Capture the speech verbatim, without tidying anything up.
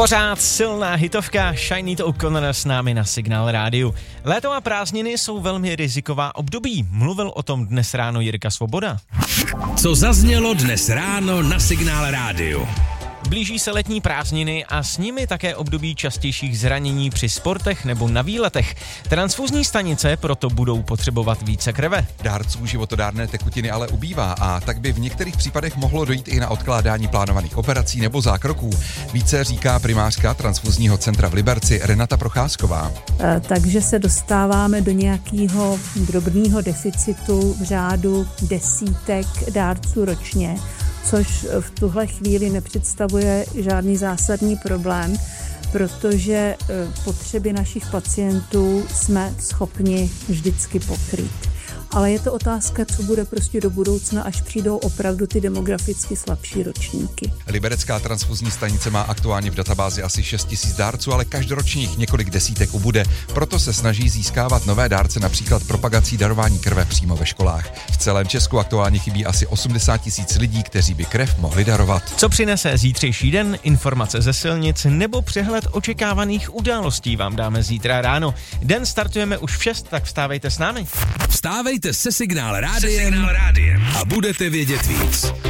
Pořád silná hitovka Shiny O'Connor s námi na Signál rádiu. Léto a prázdniny jsou velmi riziková období. Mluvil o tom dnes ráno Jirka Svoboda. Co zaznělo dnes ráno na Signál rádiu? Blíží se letní prázdniny a s nimi také období častějších zranění při sportech nebo na výletech. Transfuzní stanice proto budou potřebovat více krve. Dárců životodárné tekutiny ale ubývá a tak by v některých případech mohlo dojít i na odkládání plánovaných operací nebo zákroků. Více říká primářka transfuzního centra v Liberci Renata Procházková. Takže se dostáváme do nějakého drobného deficitu v řádu desítek dárců ročně, což v tuhle chvíli nepředstavuje žádný zásadní problém, protože potřeby našich pacientů jsme schopni vždycky pokrýt. Ale je to otázka, co bude prostě do budoucna, až přijdou opravdu ty demograficky slabší ročníky. Liberecká transfuzní stanice má aktuálně v databázi asi šest tisíc dárců, ale každoročně jich několik desítek ubude. Proto se snaží získávat nové dárce, například propagací darování krve přímo ve školách. V celém Česku aktuálně chybí asi osmdesát tisíc lidí, kteří by krev mohli darovat. Co přinese zítřejší den, informace ze silnic nebo přehled očekávaných událostí vám dáme zítra ráno. Den startujeme už v šest, tak vstávejte s námi. Vstávejte se Signál rádiem a budete vědět víc.